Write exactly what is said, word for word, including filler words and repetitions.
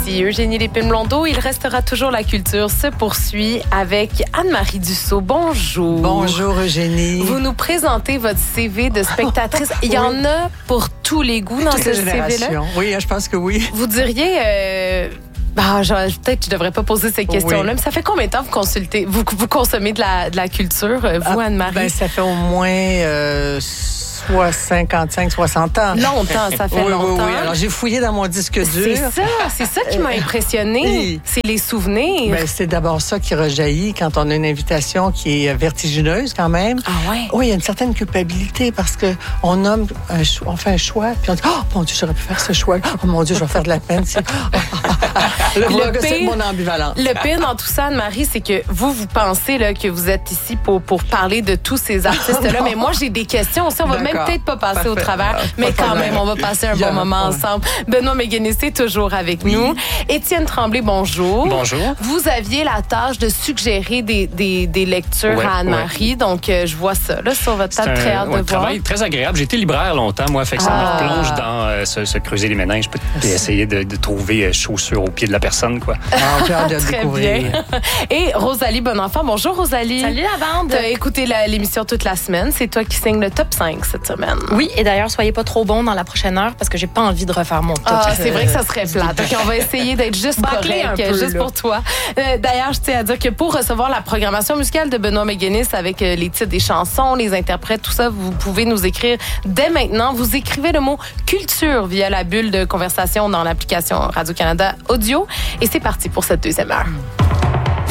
Ici Eugénie Lépine-Blondeau. Il restera toujours la culture se poursuit avec Anne-Marie Dussault. Bonjour. Bonjour Eugénie. Vous nous présentez votre C V de spectatrice. Il y oui. en a pour tous les goûts dans Toutes ce les C V-là. Oui, je pense que oui. Vous diriez... Euh, bah, genre, peut-être que je ne devrais pas poser ces questions-là, oui. mais ça fait combien de temps que vous consultez, vous, vous consommez de la, de la culture, vous, ah, Anne-Marie? Ben, ça fait au moins euh, soit cinquante-cinq, soixante ans. Longtemps, ça fait oui, longtemps. Oui, oui, alors j'ai fouillé dans mon disque dur. C'est ça, c'est ça qui m'a impressionnée. C'est les souvenirs. Ben, c'est d'abord ça qui rejaillit quand on a une invitation qui est vertigineuse quand même. Ah ouais? Oui, il y a une certaine culpabilité parce que on nomme un choix, on fait un choix, puis on dit, oh mon Dieu, j'aurais pu faire ce choix. Oh mon Dieu, je vais faire de la peine. Le, le pire, c'est mon ambivalence. Le pire dans tout ça, Anne-Marie, c'est que vous, vous pensez là, que vous êtes ici pour, pour parler de tous ces artistes-là. Mais moi, j'ai des questions aussi. On va même peut-être pas passer Parfait. au travers, Alors, mais quand même, on va passer un bon moment ouais. ensemble. Benoît Méganissé est toujours avec oui. nous. Étienne Tremblay, bonjour. Bonjour. Vous aviez la tâche de suggérer des, des, des lectures ouais, à Anne-Marie. Ouais. Donc, euh, je vois ça là, sur votre table. Très hâte de ouais, voir. travail très agréable. J'ai été libraire longtemps, moi. Fait que ça ah. me plonge dans euh, se, se creuser les méninges et essayer de, de trouver euh, chaussures au pied de la personne, quoi. Ah, j'ai hâte de Très découvrir. Bien. Et Rosalie Bonenfant. Bonjour, Rosalie. Salut, la bande. T'as écouté la, l'émission toute la semaine. C'est toi qui signes le top cinq cette semaine. Oui, et d'ailleurs, soyez pas trop bon dans la prochaine heure parce que j'ai pas envie de refaire mon top. Ah, c'est vrai que ça serait plate. OK, on va essayer d'être juste correct, peu, juste là. Pour toi. Euh, d'ailleurs, je tiens à dire que pour recevoir la programmation musicale de Benoît Méganissé avec euh, les titres des chansons, les interprètes, tout ça, vous pouvez nous écrire dès maintenant. Vous écrivez le mot culture via la bulle de conversation dans l'application Radio-Canada Audio. Et c'est parti pour cette deuxième heure.